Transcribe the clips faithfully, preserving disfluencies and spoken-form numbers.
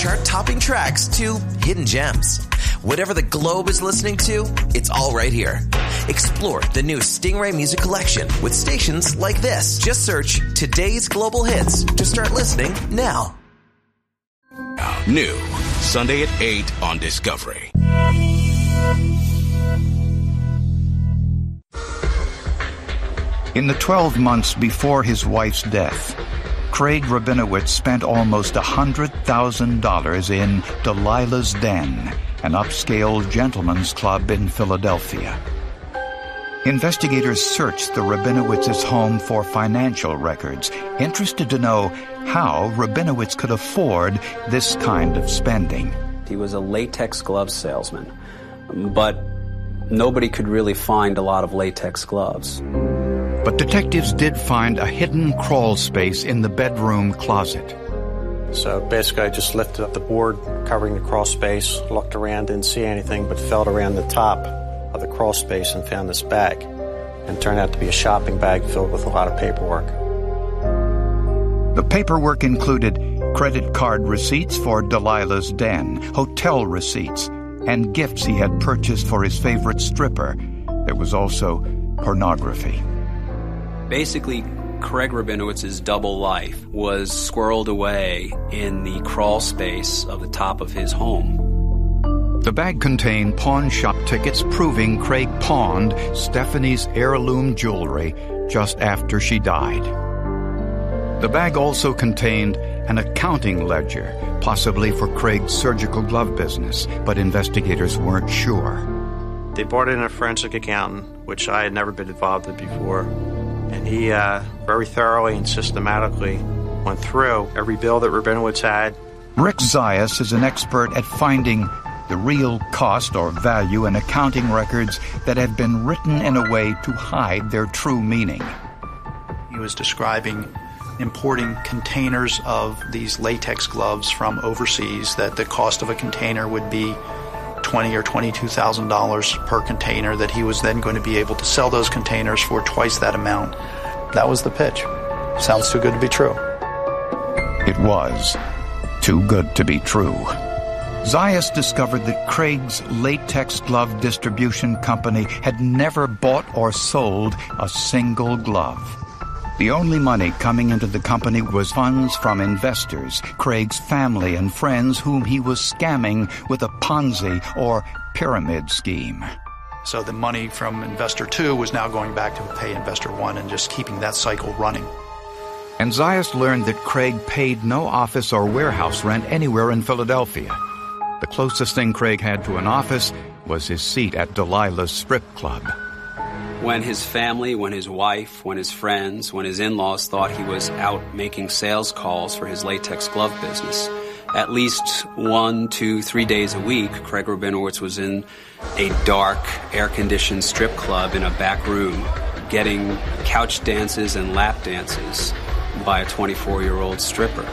chart-topping tracks to hidden gems. Whatever the globe is listening to, it's all right here. Explore the new Stingray Music Collection with stations like this. Just search Today's Global Hits to start listening now. New, Sunday at eight on Discovery. In the twelve months before his wife's death, Craig Rabinowitz spent almost one hundred thousand dollars in Delilah's Den, an upscale gentleman's club in Philadelphia. Investigators searched the Rabinowitz's home for financial records, interested to know how Rabinowitz could afford this kind of spending. He was a latex glove salesman, but nobody could really find a lot of latex gloves. But detectives did find a hidden crawl space in the bedroom closet. So basically I just lifted up the board covering the crawl space, looked around, didn't see anything, but felt around the top of the crawl space and found this bag. And it turned out to be a shopping bag filled with a lot of paperwork. The paperwork included credit card receipts for Delilah's Den, hotel receipts, and gifts he had purchased for his favorite stripper. There was also pornography. Basically, Craig Rabinowitz's double life was squirreled away in the crawl space of the top of his home. The bag contained pawn shop tickets proving Craig pawned Stephanie's heirloom jewelry just after she died. The bag also contained an accounting ledger, possibly for Craig's surgical glove business, but investigators weren't sure. They brought in a forensic accountant, which I had never been involved in before. And he uh, very thoroughly and systematically went through every bill that Rabinowitz had. Rick Zayas is an expert at finding the real cost or value in accounting records that have been written in a way to hide their true meaning. He was describing importing containers of these latex gloves from overseas, that the cost of a container would be twenty thousand dollars or twenty-two thousand dollars per container, that he was then going to be able to sell those containers for twice that amount. That was the pitch. Sounds too good to be true. It was too good to be true. Zayas discovered that Craig's latex glove distribution company had never bought or sold a single glove. The only money coming into the company was funds from investors, Craig's family and friends whom he was scamming with a Ponzi or pyramid scheme. So the money from investor two was now going back to pay investor one and just keeping that cycle running. And Zayas learned that Craig paid no office or warehouse rent anywhere in Philadelphia. The closest thing Craig had to an office was his seat at Delilah's strip club. When his family, when his wife, when his friends, when his in-laws thought he was out making sales calls for his latex glove business, at least one, two, three days a week, Craig Rabinowitz was in a dark, air-conditioned strip club in a back room, getting couch dances and lap dances by a twenty-four-year-old stripper.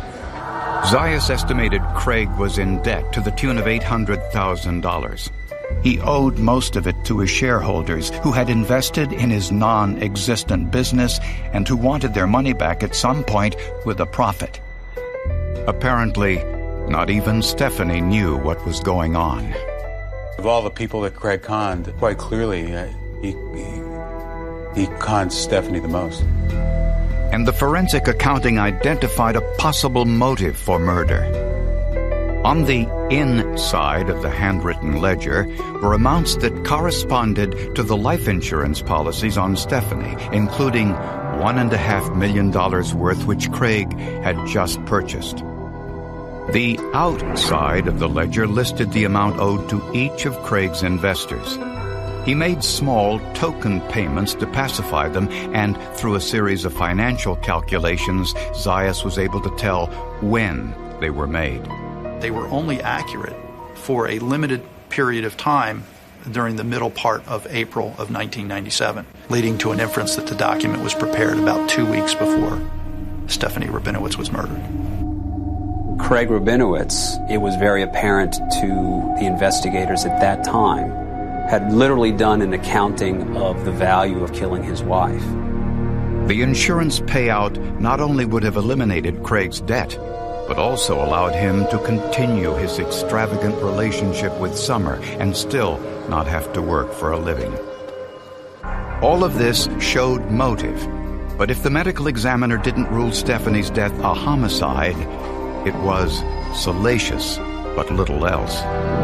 Zayas estimated Craig was in debt to the tune of eight hundred thousand dollars. He owed most of it to his shareholders, who had invested in his non-existent business and who wanted their money back at some point with a profit. Apparently, not even Stephanie knew what was going on. Of all the people that Craig conned, quite clearly, uh, he, he, he conned Stephanie the most. And the forensic accounting identified a possible motive for murder. On the inside of the handwritten ledger were amounts that corresponded to the life insurance policies on Stephanie, including one and a half million dollars worth which Craig had just purchased. The outside of the ledger listed the amount owed to each of Craig's investors. He made small token payments to pacify them, and through a series of financial calculations, Zayas was able to tell when they were made. They were only accurate for a limited period of time during the middle part of April of nineteen ninety-seven, leading to an inference that the document was prepared about two weeks before Stephanie Rabinowitz was murdered. Craig Rabinowitz, it was very apparent to the investigators at that time, had literally done an accounting of the value of killing his wife. The insurance payout not only would have eliminated Craig's debt, but also allowed him to continue his extravagant relationship with Summer and still not have to work for a living. All of this showed motive, but if the medical examiner didn't rule Stephanie's death a homicide, it was salacious, but little else.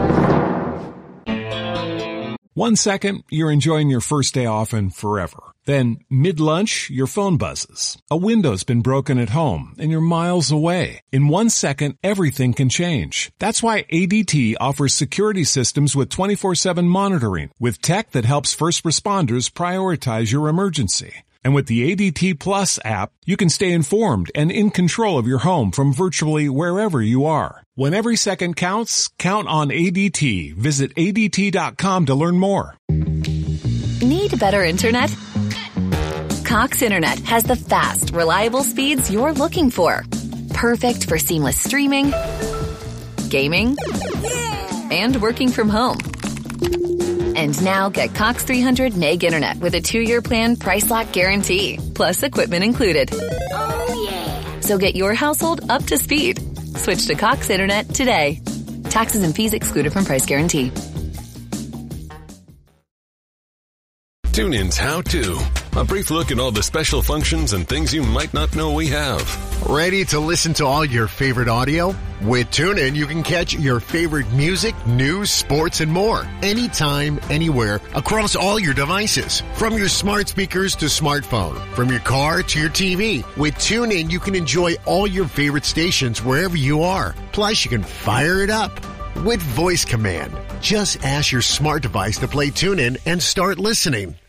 One second, you're enjoying your first day off and forever. Then, mid-lunch, your phone buzzes. A window's been broken at home, and you're miles away. In one second, everything can change. That's why A D T offers security systems with twenty-four seven monitoring, with tech that helps first responders prioritize your emergency. And with the A D T Plus app, you can stay informed and in control of your home from virtually wherever you are. When every second counts, count on A D T. Visit A D T dot com to learn more. Need better internet? Cox Internet has the fast, reliable speeds you're looking for. Perfect for seamless streaming, gaming, and working from home. And now get Cox three hundred meg internet with a two-year plan price lock guarantee, plus equipment included. Oh, yeah. So get your household up to speed. Switch to Cox Internet today. Taxes and fees excluded from price guarantee. TuneIn's How To. A brief look at all the special functions and things you might not know we have. Ready to listen to all your favorite audio? With TuneIn, you can catch your favorite music, news, sports, and more. Anytime, anywhere, across all your devices. From your smart speakers to smartphone. From your car to your T V. With TuneIn, you can enjoy all your favorite stations wherever you are. Plus, you can fire it up with voice command. Just ask your smart device to play TuneIn and start listening.